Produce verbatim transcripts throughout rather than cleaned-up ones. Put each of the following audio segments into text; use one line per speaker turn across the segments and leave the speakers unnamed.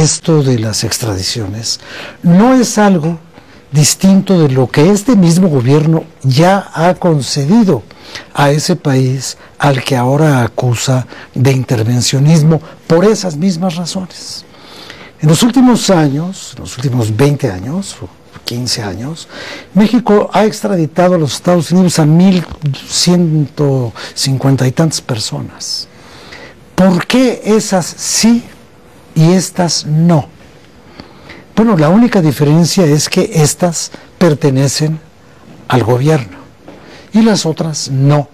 esto de las extradiciones no es algo distinto de lo que este mismo gobierno ya ha concedido a ese país al que ahora acusa de intervencionismo por esas mismas razones. En los últimos años, en los últimos veinte años, o quince años, México ha extraditado a los Estados Unidos a mil ciento cincuenta y tantas personas. ¿Por qué esas sí y estas no? Bueno, la única diferencia es que estas pertenecen al gobierno y las otras no.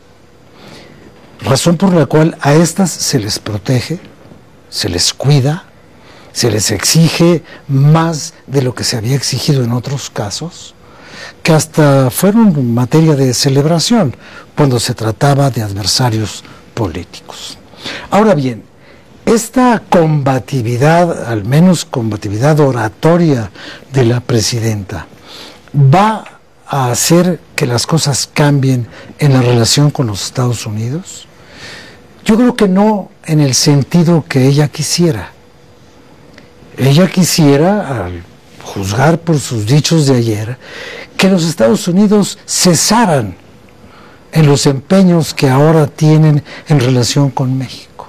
Razón por la cual a estas se les protege, se les cuida, se les exige más de lo que se había exigido en otros casos, que hasta fueron materia de celebración cuando se trataba de adversarios políticos. Ahora bien, esta combatividad, al menos combatividad oratoria de la presidenta, ¿va a hacer que las cosas cambien en la relación con los Estados Unidos? Yo creo que no en el sentido que ella quisiera. Ella quisiera, al juzgar por sus dichos de ayer, que los Estados Unidos cesaran en los empeños que ahora tienen en relación con México.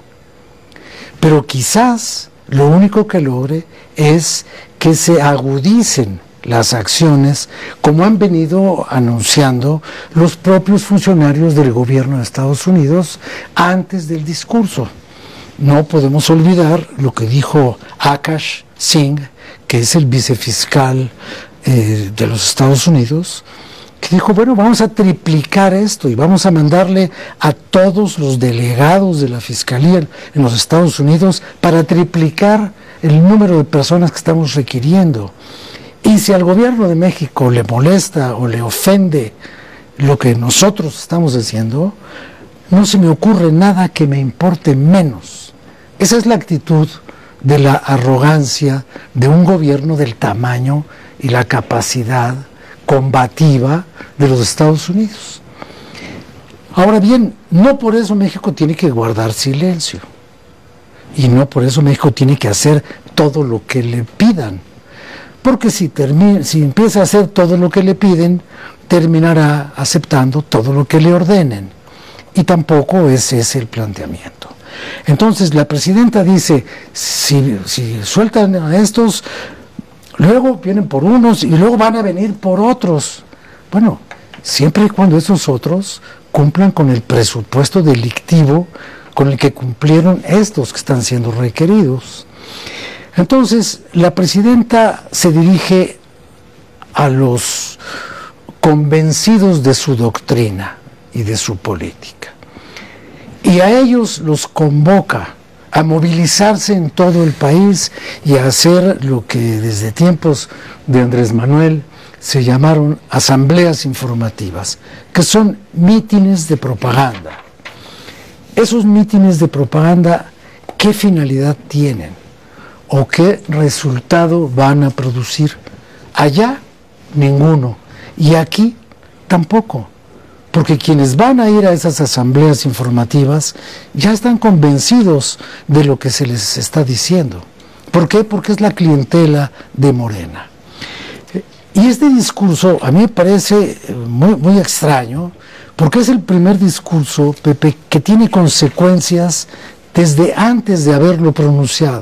Pero quizás lo único que logre es que se agudicen las acciones, como han venido anunciando los propios funcionarios del gobierno de Estados Unidos antes del discurso. No podemos olvidar lo que dijo Akash Singh, que es el vicefiscal eh, de los Estados Unidos, que dijo, bueno, vamos a triplicar esto y vamos a mandarle a todos los delegados de la Fiscalía en los Estados Unidos para triplicar el número de personas que estamos requiriendo. Y si al gobierno de México le molesta o le ofende lo que nosotros estamos haciendo, no se me ocurre nada que me importe menos. Esa es la actitud de la arrogancia de un gobierno del tamaño y la capacidad combativa de los Estados Unidos. Ahora bien, no por eso México tiene que guardar silencio. Y no por eso México tiene que hacer todo lo que le pidan. Porque si, termina, si empieza a hacer todo lo que le piden, terminará aceptando todo lo que le ordenen. Y tampoco ese es el planteamiento. Entonces la presidenta dice, si, si sueltan a estos, luego vienen por unos y luego van a venir por otros. Bueno, siempre y cuando esos otros cumplan con el presupuesto delictivo con el que cumplieron estos que están siendo requeridos. Entonces, la presidenta se dirige a los convencidos de su doctrina y de su política. Y a ellos los convoca a movilizarse en todo el país y a hacer lo que desde tiempos de Andrés Manuel se llamaron asambleas informativas, que son mítines de propaganda. Esos mítines de propaganda, ¿qué finalidad tienen? ¿O qué resultado van a producir? Allá, ninguno. Y aquí, tampoco. Porque quienes van a ir a esas asambleas informativas ya están convencidos de lo que se les está diciendo. ¿Por qué? Porque es la clientela de Morena. Y este discurso a mí me parece muy, muy extraño, porque es el primer discurso, Pepe, que tiene consecuencias desde antes de haberlo pronunciado.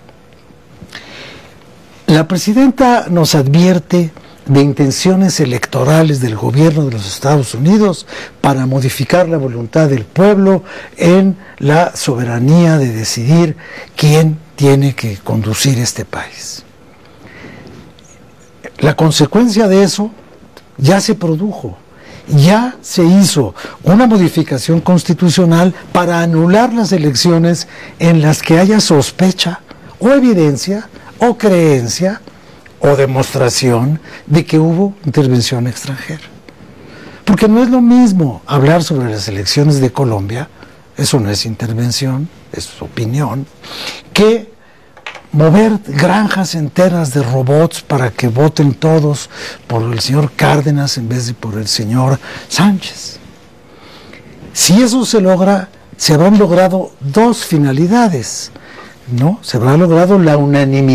La presidenta nos advierte de intenciones electorales del gobierno de los Estados Unidos para modificar la voluntad del pueblo en la soberanía de decidir quién tiene que conducir este país. La consecuencia de eso ya se produjo, ya se hizo una modificación constitucional para anular las elecciones en las que haya sospecha o evidencia o creencia o demostración de que hubo intervención extranjera. Porque no es lo mismo hablar sobre las elecciones de Colombia, eso no es intervención, es opinión, que mover granjas enteras de robots para que voten todos por el señor Cárdenas en vez de por el señor Sánchez. Si eso se logra, se habrán logrado dos finalidades, ¿no? Se habrá logrado la unanimidad